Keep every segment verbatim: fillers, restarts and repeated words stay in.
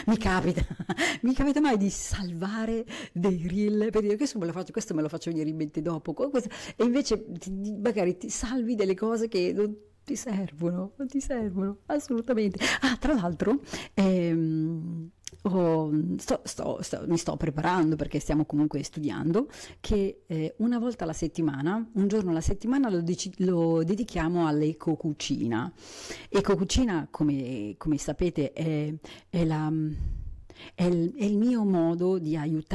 mi capita, mi capita mai di salvare dei reel per dire questo me lo faccio, questo me lo faccio venire in mente dopo, questo- e invece ti- ti- magari ti salvi delle cose che non ti servono, non ti servono assolutamente. Ah, tra l'altro, ehm, ho- sto- sto- sto- mi sto preparando perché stiamo comunque studiando che eh, una volta alla settimana, un giorno alla settimana lo, deci- lo dedichiamo all'eco cucina. Eco cucina, come, come sapete, è, è la, è il, è il mio modo di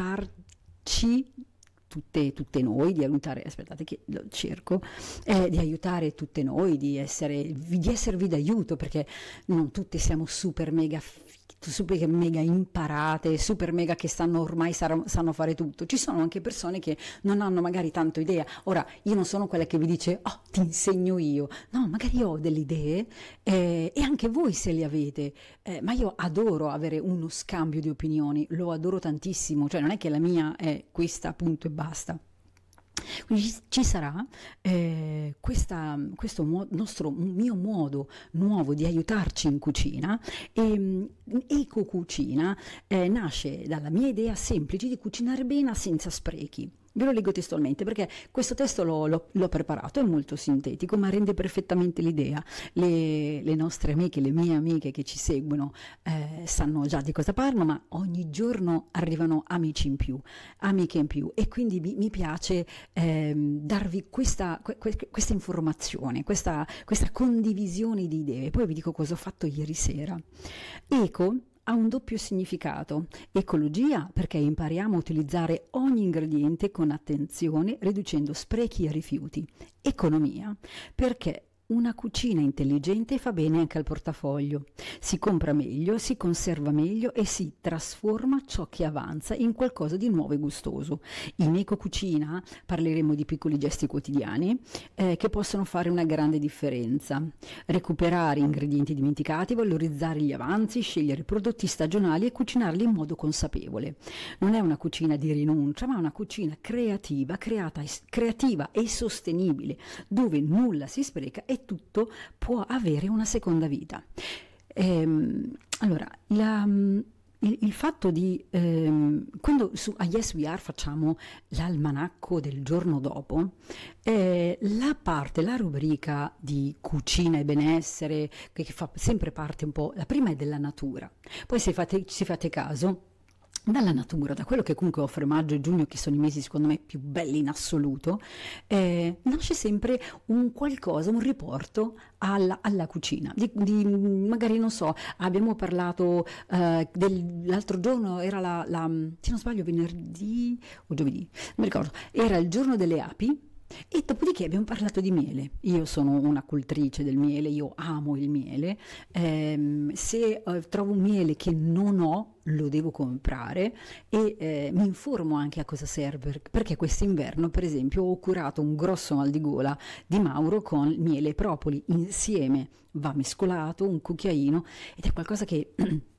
aiutarci tutte, tutte noi, di aiutare, aspettate che lo cerco, eh, di aiutare tutte noi, di essere, di esservi d'aiuto, perché non tutte siamo super mega fi- super mega imparate, super mega che sanno ormai sar- sanno fare tutto. Ci sono anche persone che non hanno magari tanto idea. Ora, io non sono quella che vi dice, oh, ti insegno io. No, magari ho delle idee eh, e anche voi se le avete, eh, ma io adoro avere uno scambio di opinioni, lo adoro tantissimo, cioè non è che la mia è questa, punto e basta. Quindi ci ci sarà eh, questa, questo mo- nostro mio modo nuovo di aiutarci in cucina e mh, Eco Cucina eh, nasce dalla mia idea semplice di cucinare bene senza sprechi. Ve lo leggo testualmente perché questo testo l'ho, l'ho- l'ho preparato, è molto sintetico, ma rende perfettamente l'idea. Le, le nostre amiche, le mie amiche che ci seguono eh, sanno già di cosa parlo, ma ogni giorno arrivano amici in più, amiche in più, e quindi mi, mi piace ehm, darvi questa, que- que- questa informazione, questa, questa condivisione di idee. Poi vi dico cosa ho fatto ieri sera. Eco ha un doppio significato: ecologia perché impariamo a utilizzare ogni ingrediente con attenzione, riducendo sprechi e rifiuti; economia perché una cucina intelligente fa bene anche al portafoglio, si compra meglio, si conserva meglio e si trasforma ciò che avanza in qualcosa di nuovo e gustoso. In ecocucina parleremo di piccoli gesti quotidiani eh, che possono fare una grande differenza. Recuperare ingredienti dimenticati, valorizzare gli avanzi, scegliere prodotti stagionali e cucinarli in modo consapevole. Non è una cucina di rinuncia, ma una cucina creativa, creata, creativa e sostenibile, dove nulla si spreca e tutto può avere una seconda vita. Ehm, allora, la, il, il fatto di ehm, quando su a Yes We Are facciamo l'almanacco del giorno dopo, eh, la parte, la rubrica di cucina e benessere, che, che fa sempre parte un po', la prima è della natura, poi se fate, se fate caso, dalla natura, da quello che comunque offre maggio e giugno, che sono i mesi secondo me più belli in assoluto, eh, nasce sempre un qualcosa, un riporto alla, alla cucina. Di, di- magari non so, abbiamo parlato eh, del- l'altro giorno, era la, la- se non sbaglio venerdì o giovedì, non mi ricordo, era il giorno delle api. E dopodiché abbiamo parlato di miele. Io sono una cultrice del miele, io amo il miele. Ehm, se eh, trovo un miele che non ho, lo devo comprare e eh, mi informo anche a cosa serve, perché quest'inverno, per esempio, ho curato un grosso mal di gola di Mauro con miele e propoli insieme. Va mescolato, un cucchiaino, ed è qualcosa che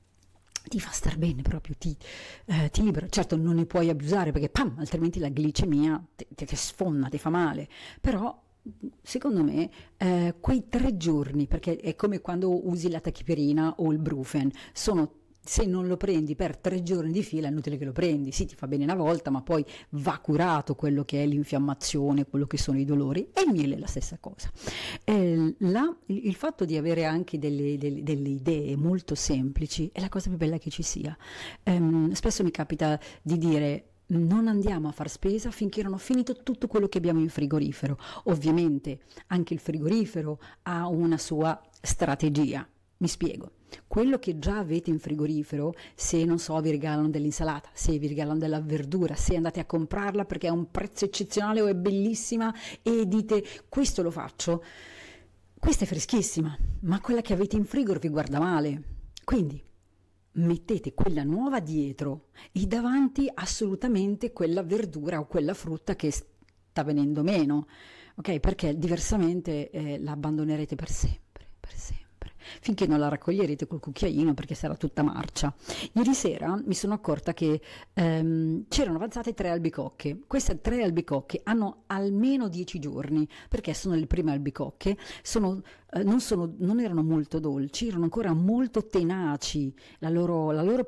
ti fa star bene proprio, ti, eh, ti libera. Certo non ne puoi abusare perché pam, altrimenti la glicemia ti, ti, ti sfonda, ti fa male, però secondo me eh, quei tre giorni, perché è come quando usi la tachipirina o il Brufen, sono, se non lo prendi per tre giorni di fila è inutile che lo prendi, sì ti fa bene una volta ma poi va curato quello che è l'infiammazione, quello che sono i dolori, e il miele è la stessa cosa. Eh, la- il, il fatto di avere anche delle, delle- delle idee molto semplici è la cosa più bella che ci sia. Ehm, spesso mi capita di dire non andiamo a far spesa finché non ho finito tutto quello che abbiamo in frigorifero. Ovviamente anche il frigorifero ha una sua strategia. Mi spiego. Quello che già avete in frigorifero, se non so, vi regalano dell'insalata, se vi regalano della verdura, se andate a comprarla perché ha un prezzo eccezionale o è bellissima e dite questo lo faccio, questa è freschissima, ma quella che avete in frigo vi guarda male. Quindi mettete quella nuova dietro e davanti assolutamente quella verdura o quella frutta che sta venendo meno, ok? Perché diversamente eh, la abbandonerete per sempre, per sempre, finché non la raccoglierete col cucchiaino perché sarà tutta marcia. Ieri sera mi sono accorta che ehm, c'erano avanzate tre albicocche. Queste tre albicocche hanno almeno dieci giorni perché sono le prime albicocche, sono, eh, non, sono, non erano molto dolci, erano ancora molto tenaci, la loro, la loro